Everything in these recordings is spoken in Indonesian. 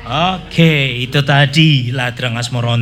Oke, itu tadi Ladrang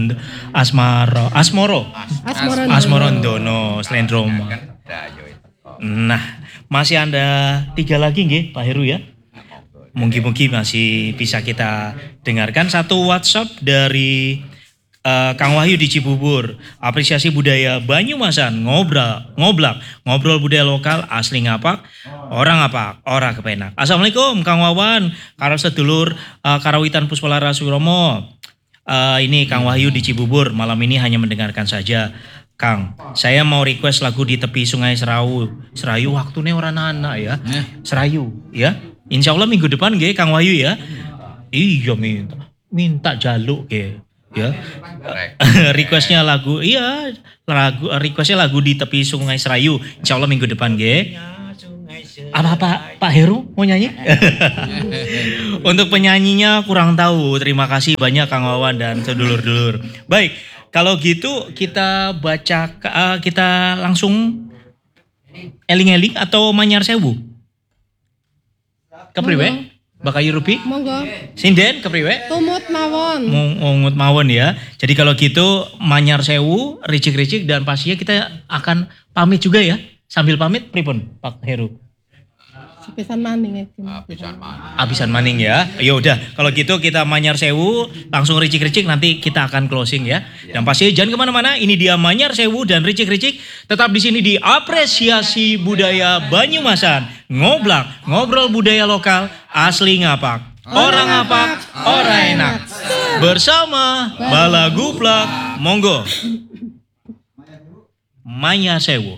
Asmorondono Slendroma. Nah, masih ada 3 lagi nggih Pak Heru ya? Mungkin masih bisa kita dengarkan satu WhatsApp dari Kang Wahyu di Cibubur. Apresiasi budaya Banyumasan, ngobrol budaya lokal asli ngapak, orang ngapak, ora kepenak. Assalamualaikum Kang Wawan, karo sedulur Karawitan Puspalara Suromo. Ini Kang Wahyu di Cibubur, malam ini hanya mendengarkan saja. Kang, saya mau request lagu di tepi Sungai Serayu waktunya orang anak ya. Serayu ya. Insya Allah minggu depan nggih Kang Wahyu ya. Iya minta jaluk ya. Ya. Requestnya lagu requestnya lagu di tepi Sungai Serayu. Insya Allah minggu depan nggih. Apa Pak Heru mau nyanyi? Untuk penyanyinya kurang tahu. Terima kasih banyak Kang Wawan dan sedulur-dulur. Baik, kalau gitu kita kita langsung eling-eling atau manyar sewu? Kepriwe? Bakayu Rupi? Monggo. Sinden kepriwe? Tumut mawon. Mungut mawon ya. Jadi kalau gitu manyar sewu, ricik-ricik dan pastinya kita akan pamit juga ya. Sambil pamit pripun Pak Heru? Sepisan maning ya. Abisan maning ya. Ya udah, kalau gitu kita manyar sewu, langsung ricik-ricik nanti kita akan closing ya. Dan pasti jangan kemana-mana. Ini dia manyar sewu dan ricik-ricik. Tetap di sini di Apresiasi Budaya Banyumasan. Ngobrol budaya lokal asli ngapak. Orang ngapak, orang enak. Bersama Balaguplak, monggo. Manyar sewu.